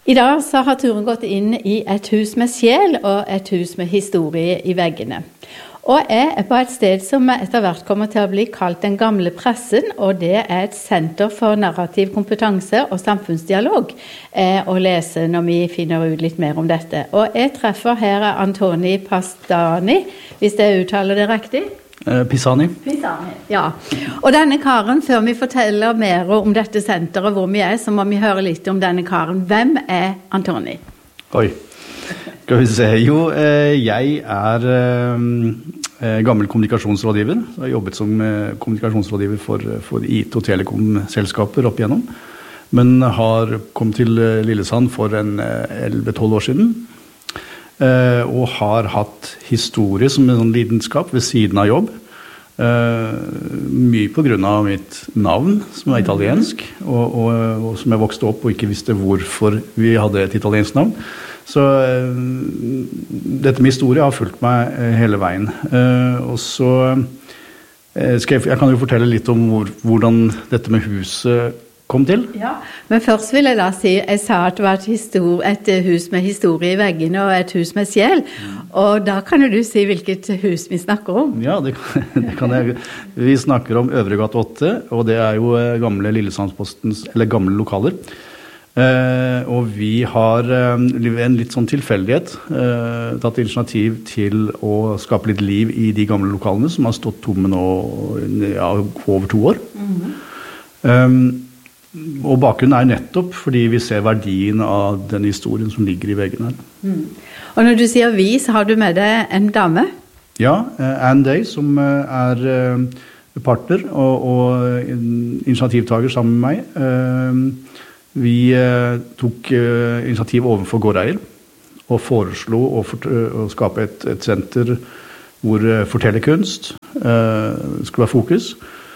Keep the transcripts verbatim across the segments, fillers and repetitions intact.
I dag så har turen gått inn i et hus med sjel og et hus med historie i veggene. Og jeg er på et sted som etter hvert kommer til å bli kalt den gamle pressen, og det er et senter for narrativ kompetanse og samfunnsdialog eh, å lese når vi finner ut litt mer om dette. Og jeg treffer her Antoni Pastani, hvis jeg uttaler det riktig. Pisani. Pisani, ja. Og denne karen, før vi forteller mer om dette senteret, hvor vi er, så må vi høre litt om denne karen. Hvem er Antoni? Oi, skal vi se. Jo, jeg er gammel kommunikasjonsrådgiver. Jeg har jobbet som kommunikasjonsrådgiver for, for I T- og telekom-selskaper opp igjennom. Men har kommet til Lillesand for en elleve tolv år siden. Uh, og har hatt historie som en sånn lidenskap ved siden av jobb. Uh, mye på grunn av mitt navn, som er italiensk, og, og, og som jeg vokste opp og ikke visste hvorfor vi hadde et italiensk navn. Så uh, dette med historie har fulgt meg uh, hele veien. Uh, og så uh, skal jeg, jeg kan jo fortelle litt om hvor, hvordan dette med huset kom til. Ja, men først vil jeg da si, jeg sa at det var et, histor- et hus med historie i veggene og et hus med sjel, og da kan jo du si hvilket hus vi snakker om. Ja, det kan, det kan jeg. Vi snakker om Øvregate åtte, og det er jo gamle Lillesandspostens, eller gamle lokaler. Eh, og vi har en litt sånn tilfeldighet eh, tatt initiativ til å skape litt liv i de gamle lokalene som har stått tomme nå ja, over to år. Mm-hmm. Um, Og bakgrunnen er nettopp fordi vi ser verdien av den historien som ligger i veggen her. Mm. Og når du sier vi, så har du med deg en dame? Ja, Anne Day, som er partner og, og initiativtager sammen med meg. Vi tok initiativ overfor gårdeier og foreslo å, for, å skape et, et senter hvor fortellerkunst skulle være fokus.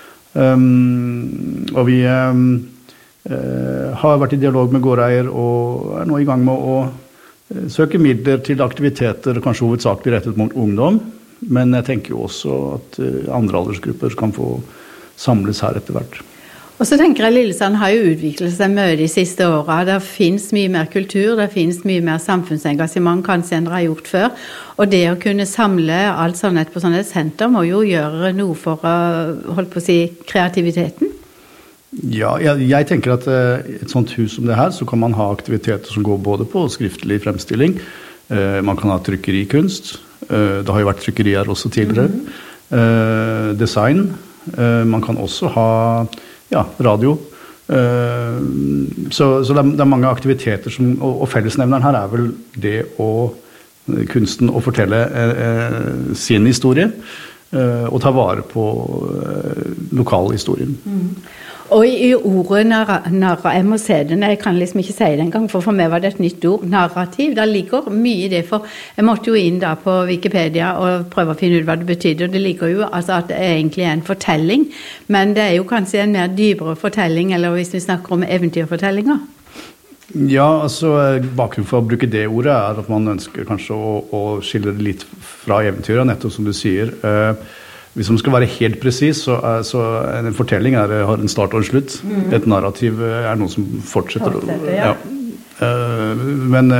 Um, og vi um, uh, har vært i dialog med gårdeier og er nå i gang med å uh, søke midler til aktiviteter, kanskje hovedsakelig rettet mot ungdom, men jeg tenker jo også at uh, andre aldersgrupper kan få samles her etter hvert. Og så tenker jeg Lillesand har jo utviklet seg mye de siste årene. Det finnes mye mer kultur, det finnes mye mer samfunnsengasjement kanskje enn det har gjort før. Og det å kunne samle alt sånt på sånne senter må jo gjøre noe for å holde på å si kreativiteten. Ja, jeg, jeg tenker at uh, et sånt hus som det her, så kan man ha aktiviteter som går både på skriftlig fremstilling, uh, man kan ha trykkerikunst, uh, det har jo vært trykkerier også tidligere, mm-hmm. uh, design, uh, man kan også ha ja, radio. Uh, så så det, er, det er mange aktiviteter som, og, og fellesnevneren her er vel det å kunsten å fortelle uh, sin historie uh, og ta vare på uh, lokalhistorien. Mm. Og i ordet narra, narra, jeg må se det, jeg kan liksom ikke si det en gang, for for meg var det et nytt ord, narrativ, der ligger mye i det, for jeg måtte jo inn da på Wikipedia og prøve å finne ut hva det betyder, det ligger jo altså at det er egentlig en fortelling, men det er jo kanskje en mer dypere fortelling, eller hvis vi snakker om eventyrfortellinger. Ja, altså bakgrunnen for å bruke det ordet er at man ønsker kanskje å, å skille det litt fra eventyret, nettopp som du sier. Uh, Hvis man skal være helt precis, så, er, så en fortelling er, har en start og en slutt. Mm. Et narrativ er noe som fortsetter. fortsetter ja. Ja. Uh, men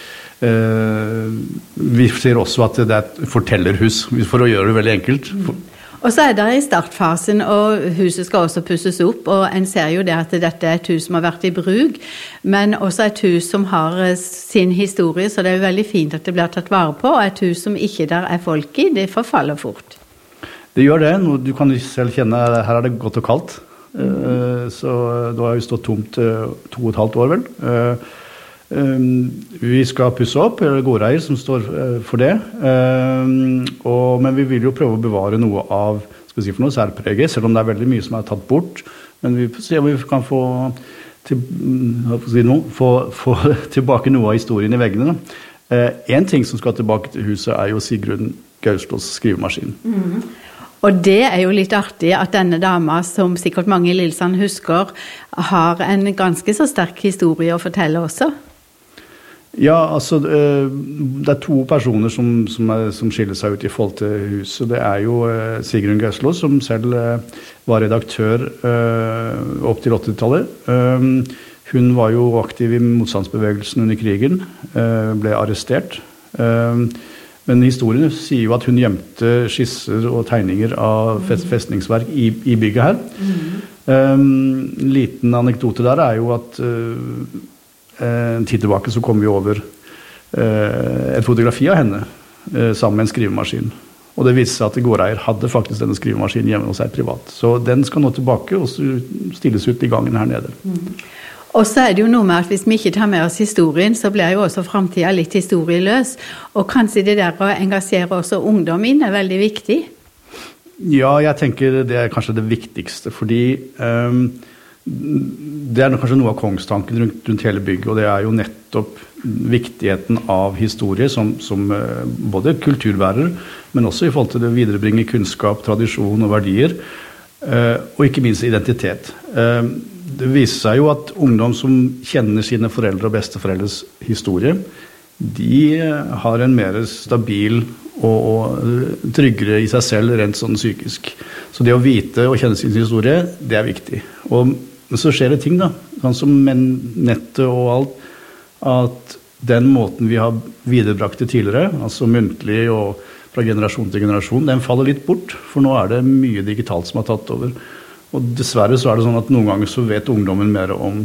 uh, vi ser også at det er et fortellerhus, for å gjøre det veldig enkelt. Mm. Og så er det i startfasen, og huset skal også pusses opp, og en ser jo det at dette er et hus som har vært i bruk, men også et hus som har sin historie, så det er jo veldig fint at det blir tatt vare på, og et hus som ikke der er folk i, det forfaller fort. Det gjør det, du kan selv kjenne, her er det godt og kaldt, mm. så da har vi stått tomt to og et halvt år vel. Vi skal pusse opp, eller gårdeier som står for det, og, men vi vil jo prøve å bevare noe av, skal vi si for noe, særpreget, selv om det er veldig mye som er tatt bort, men vi får se om vi kan få, til, si noe, få, få tilbake noe av historien i veggene. En ting som skal tilbake til huset er jo Sigrun Gauslos skrivemaskin. Mm. Og det er jo litt artig at denne dama, som sikkert mange i Lillesand husker, har en ganske så sterk historie å fortelle også. Ja, altså det er to personer som, som, er, som skiller seg ut i forhold til huset. Det er jo Sigrun Gauslo, som selv var redaktør opp til åttitallet. Hun var jo aktiv i motstandsbevegelsen under krigen, ble arrestert. Men historien sier jo at hun gjemte skisser og tegninger av festningsverk i, i bygget her. Mm. En liten anekdote der er jo at en tid tilbake så kom vi over et fotografi av henne sammen med en skrivemaskin. Og det viste seg at gårdeier hadde faktisk denne skrivemaskinen hjemme hos seg privat. Så den skal nå tilbake og stilles ut i gangen her nede. Mm. Og så er det jo noe med at hvis vi ikke tar med oss historien, så blir jo også fremtiden litt historieløs. Og kanskje det der å engasjere også ungdom inn er veldig viktig? Ja, jeg tenker det er kanskje det viktigste, fordi um, det er kanskje noe av kongstanken rundt, rundt hele bygget, og det er jo nettopp viktigheten av historie som, som uh, både kulturbærer, men også i forhold til det å viderebringe kunnskap, tradisjon og verdier, uh, og ikke minst identitet. Uh, det viser seg jo at ungdom som kjenner sine foreldre og besteforeldres historie, de har en mer stabil og, og tryggere i seg selv rent sånn psykisk. Så det å vite og kjenne sin historie, det er viktig. Og så skjer det ting da, sånn som nettet og alt, at den måten vi har viderebrakt det tidligere, altså muntlig og fra generasjon til generasjon, den faller litt bort, for nå er det mye digitalt som har tatt over. Og dessverre så er det sånn at noen ganger så vet ungdommen mer om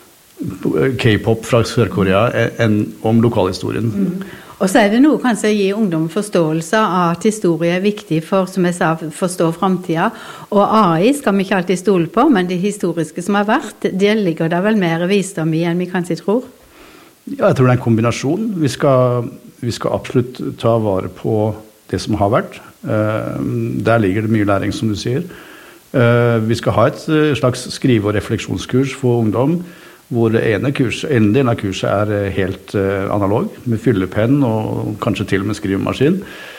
K-pop fra Sør-Korea enn om lokalhistorien. Mm. Og så er det noe kanskje å gi ungdom forståelse av at historie er viktig for, som jeg sa, forstå fremtiden. Og A I skal vi ikke alltid stole på, men det historiske som har vært, det ligger der vel mer visdom i enn vi kanskje tror. Ja, jeg tror det er en kombinasjon. Vi skal, vi skal absolutt ta vare på det som har vært. Der ligger det mye læring, som du sier. Vi skal ha et slags skrive- og refleksjonskurs for ungdom, hvor det ene, kurs, ene delen av kurset er helt analog, med fyllepenn og kanskje til og med skrivemaskin,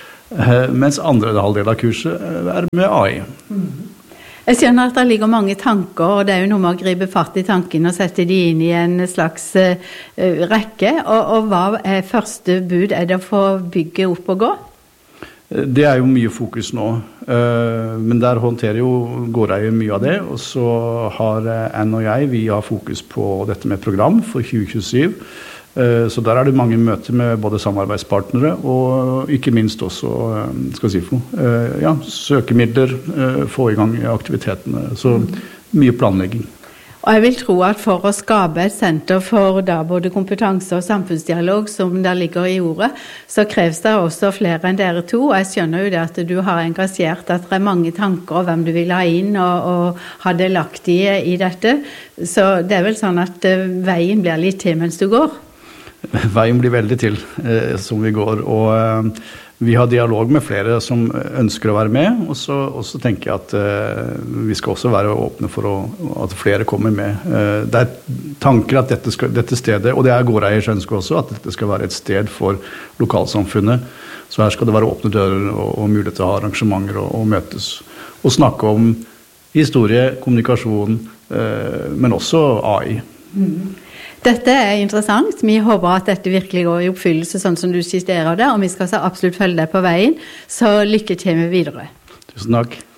mens andre halvdel av kurset er med A I. Mm. Jeg skjønner at det ligger mange tanker, og det er jo noe med å gripe fatt i tankene og sette de inn i en slags uh, rekke. Og, og hva er første bud? Er det å få bygget opp og gå? Det er jo mye fokus nå, men der håndterer jo gårdeier mye av det, og så har Anne og jeg, vi har fokus på dette med program for tjue tjuesyv, så der er det mange møter med både samarbeidspartnere og ikke minst også, skal jeg si for, ja, søkemidler, få i gang aktivitetene, så mye planlegging. Og jeg vil tro at for å skape et senter for da både kompetanse og samfunnsdialog som der ligger i ordet, så kreves det også flere enn dere to. Og jeg skjønner jo det at du har engasjert at det er mange tanker om hvem du vil ha inn og, og ha delaktige i dette. Så det er vel sånn at uh, veien blir litt til mens du går. Veien blir veldig til eh, som vi går, og eh, vi har dialog med flere som ønsker å være med, og så, og så tenker jeg at eh, vi skal også være åpne for å, at flere kommer med. Eh, det er tanker at dette, skal, dette stedet, og det er gårdeiers ønske også, at dette skal være et sted for lokalsamfunnet. Så her skal det være åpne dører og, og mulighet til å ha arrangementer og, og møtes. Og snakke om historie, kommunikasjon, eh, men også A I. Mm. Dette er interessant. Vi håper at dette virkelig går i oppfyllelse sånn som du skisserer det, og vi skal så absolutt følge deg på veien. Så lykke til med videre. Tusen takk.